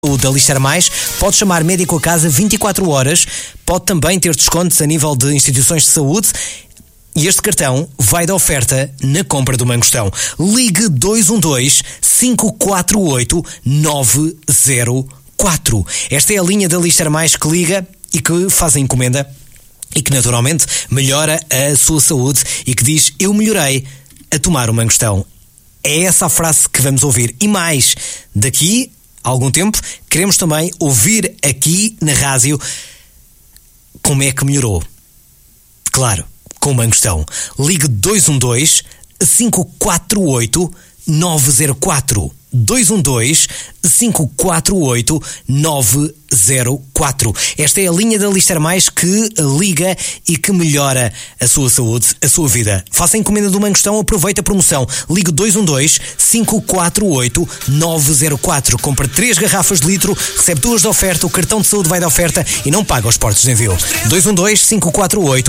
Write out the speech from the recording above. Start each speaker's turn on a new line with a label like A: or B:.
A: O da Lister Mais pode chamar médico a casa 24 horas, pode também ter descontos a nível de instituições de saúde e este cartão vai de oferta na compra do Mangostão. Ligue 212-548-904. Esta é a linha da Lister Mais que liga e que faz a encomenda e que naturalmente melhora a sua saúde e que diz: eu melhorei a tomar o Mangostão. É essa a frase que vamos ouvir. E mais, daqui há algum tempo, queremos também ouvir aqui na rádio como é que melhorou. Claro, com o Mangostão. Ligue 212-548-904. 212-548-904. Esta é a linha da Lister Mais que liga e que melhora a sua saúde, a sua vida. Faça a encomenda do Mangostão, aproveita a promoção. Ligue 212-548-904. Compre 3 garrafas de litro, recebe 2 de oferta, o cartão de saúde vai de oferta e não paga os portos de envio. 212-548-904.